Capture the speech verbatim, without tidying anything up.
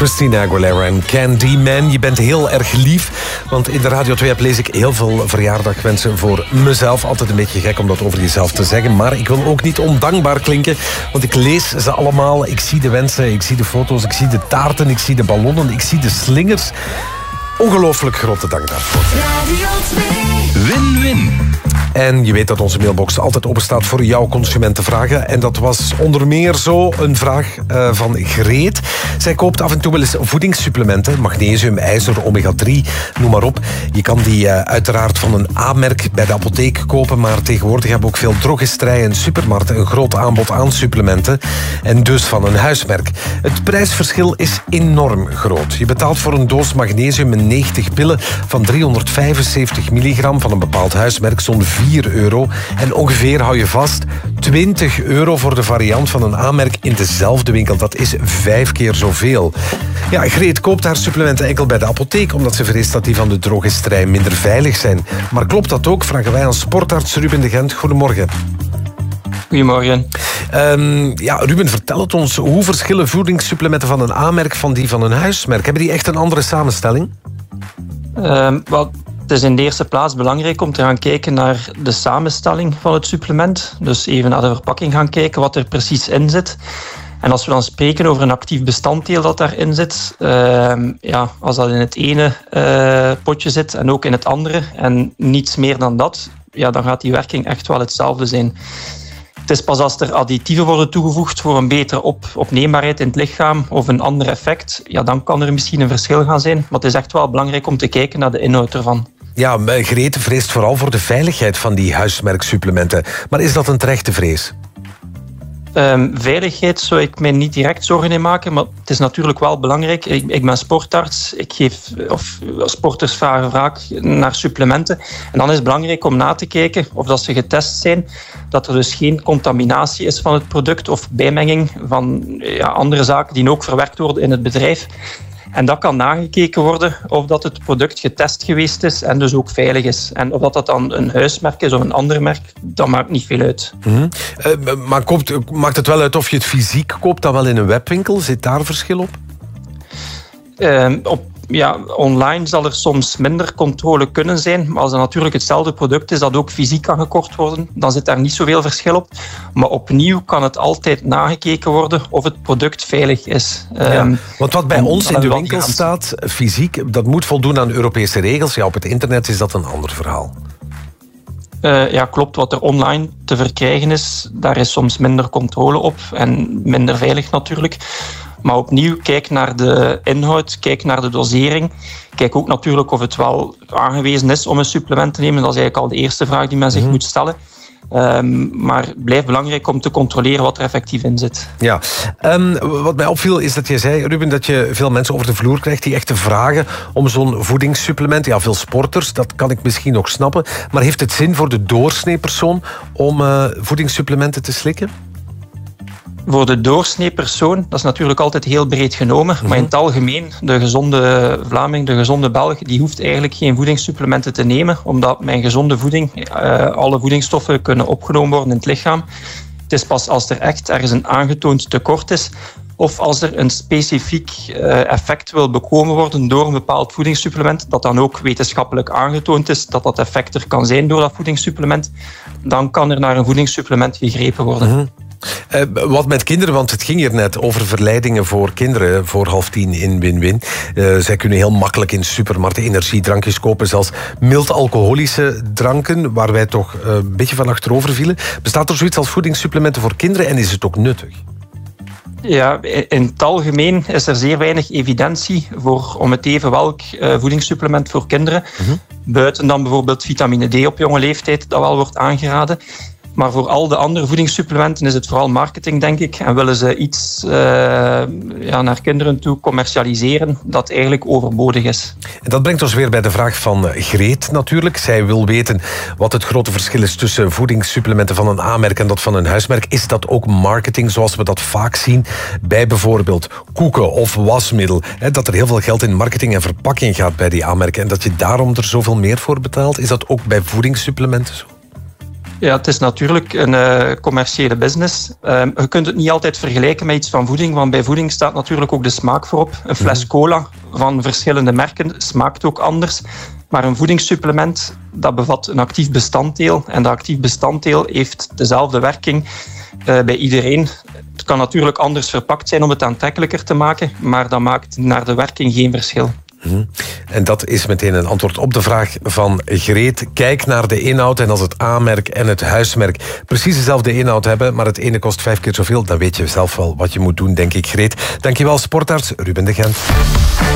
Christina Aguilera en Candyman. Je bent heel erg lief, want in de Radio twee-app lees ik heel veel verjaardagwensen voor mezelf. Altijd een beetje gek om dat over jezelf te zeggen, maar ik wil ook niet ondankbaar klinken, want ik lees ze allemaal. Ik zie de wensen, ik zie de foto's, ik zie de taarten, ik zie de ballonnen, ik zie de slingers. Ongelooflijk grote dank daarvoor. Radio twee. Win-win. En je weet dat onze mailbox altijd open staat voor jouw consumentenvragen. En dat was onder meer zo een vraag uh, van Greet. Zij koopt af en toe wel eens voedingssupplementen. Magnesium, ijzer, omega drie, noem maar op. Je kan die uh, uiteraard van een A-merk bij de apotheek kopen. Maar tegenwoordig hebben ook veel drogisterij en supermarkten een groot aanbod aan supplementen. En dus van een huismerk. Het prijsverschil is enorm groot. Je betaalt voor een doos magnesium en negentig pillen van driehonderdvijfenzeventig milligram van een bepaald huismerk zo'n vier euro. En ongeveer, hou je vast, twintig euro voor de variant van een A-merk in dezelfde winkel. Dat is vijf keer zoveel. Ja, Greet koopt haar supplementen enkel bij de apotheek, omdat ze vreest dat die van de drogisterij minder veilig zijn. Maar klopt dat ook? Vragen wij aan sportarts Ruben de Gent. Goedemorgen. Goedemorgen. Um, ja, Ruben, vertel het ons. Hoe verschillen voedingssupplementen van een A-merk van die van een huismerk? Hebben die echt een andere samenstelling? Um, wel, het is in de eerste plaats belangrijk om te gaan kijken naar de samenstelling van het supplement. Dus even naar de verpakking gaan kijken wat er precies in zit. En als we dan spreken over een actief bestanddeel dat daarin zit, uh, ja, als dat in het ene uh, potje zit en ook in het andere en niets meer dan dat, ja, dan gaat die werking echt wel hetzelfde zijn. Het is pas als er additieven worden toegevoegd voor een betere op, opneembaarheid in het lichaam of een ander effect, ja, dan kan er misschien een verschil gaan zijn. Maar het is echt wel belangrijk om te kijken naar de inhoud ervan. Ja, Greet vreest vooral voor de veiligheid van die huismerksupplementen. Maar is dat een terechte vrees? Um, veiligheid zou ik mij niet direct zorgen in maken, maar het is natuurlijk wel belangrijk. Ik, ik ben sportarts, ik geef, of sporters vragen vaak naar supplementen. En dan is het belangrijk om na te kijken of dat ze getest zijn, dat er dus geen contaminatie is van het product of bijmenging van ja, andere zaken die ook verwerkt worden in het bedrijf. En dat kan nagekeken worden of dat het product getest geweest is en dus ook veilig is. En of dat, dat dan een huismerk is of een ander merk, dat maakt niet veel uit. Mm-hmm. Uh, maar koopt, maakt het wel uit of je het fysiek koopt dan wel in een webwinkel? Zit daar verschil op? Uh, op Ja, online zal er soms minder controle kunnen zijn. Maar als het natuurlijk hetzelfde product is dat ook fysiek kan gekocht worden, dan zit daar niet zoveel verschil op. Maar opnieuw kan het altijd nagekeken worden of het product veilig is. Ja, um, want wat bij ons in de winkel staat, fysiek, dat moet voldoen aan Europese regels. Ja, op het internet is dat een ander verhaal. Uh, ja, klopt. Wat er online te verkrijgen is, daar is soms minder controle op en minder veilig natuurlijk. Maar opnieuw, kijk naar de inhoud, kijk naar de dosering. Kijk ook natuurlijk of het wel aangewezen is om een supplement te nemen. Dat is eigenlijk al de eerste vraag die men zich mm-hmm. moet stellen. Um, maar het blijft belangrijk om te controleren wat er effectief in zit. Ja, um, wat mij opviel is dat je zei, Ruben, dat je veel mensen over de vloer krijgt die echt te vragen om zo'n voedingssupplement. Ja, veel sporters, dat kan ik misschien nog snappen. Maar heeft het zin voor de doorsnee persoon om uh, voedingssupplementen te slikken? Voor de doorsnee persoon, dat is natuurlijk altijd heel breed genomen. Mm-hmm. Maar in het algemeen, de gezonde Vlaming, de gezonde Belg, die hoeft eigenlijk geen voedingssupplementen te nemen, omdat met gezonde voeding uh, alle voedingsstoffen kunnen opgenomen worden in het lichaam. Het is pas als er echt ergens een aangetoond tekort is, of als er een specifiek uh, effect wil bekomen worden door een bepaald voedingssupplement, dat dan ook wetenschappelijk aangetoond is dat dat effect er kan zijn door dat voedingssupplement, dan kan er naar een voedingssupplement gegrepen worden. Mm-hmm. Uh, wat met kinderen, want het ging hier net over verleidingen voor kinderen voor half tien in Win-Win. Uh, zij kunnen heel makkelijk in supermarkten energiedrankjes kopen, zelfs mild alcoholische dranken, waar wij toch uh, een beetje van achterover vielen. Bestaat er zoiets als voedingssupplementen voor kinderen en is het ook nuttig? Ja, in het algemeen is er zeer weinig evidentie voor om het even welk uh, voedingssupplement voor kinderen. Mm-hmm. Buiten dan bijvoorbeeld vitamine D op jonge leeftijd, dat wel wordt aangeraden. Maar voor al de andere voedingssupplementen is het vooral marketing, denk ik. En willen ze iets uh, ja, naar kinderen toe commercialiseren dat eigenlijk overbodig is. En dat brengt ons weer bij de vraag van Greet natuurlijk. Zij wil weten wat het grote verschil is tussen voedingssupplementen van een A-merk en dat van een huismerk. Is dat ook marketing zoals we dat vaak zien bij bijvoorbeeld koeken of wasmiddel? Hè, dat er heel veel geld in marketing en verpakking gaat bij die A-merken en dat je daarom er zoveel meer voor betaalt. Is dat ook bij voedingssupplementen zo? Ja, het is natuurlijk een uh, commerciële business. Uh, je kunt het niet altijd vergelijken met iets van voeding, want bij voeding staat natuurlijk ook de smaak voorop. Een fles cola van verschillende merken smaakt ook anders. Maar een voedingssupplement, dat bevat een actief bestanddeel. En dat actief bestanddeel heeft dezelfde werking uh, bij iedereen. Het kan natuurlijk anders verpakt zijn om het aantrekkelijker te maken, maar dat maakt naar de werking geen verschil. En dat is meteen een antwoord op de vraag van Greet. Kijk naar de inhoud en als het A-merk en het huismerk precies dezelfde inhoud hebben, maar het ene kost vijf keer zoveel, dan weet je zelf wel wat je moet doen, denk ik, Greet. Dankjewel, sportarts Ruben de Gent.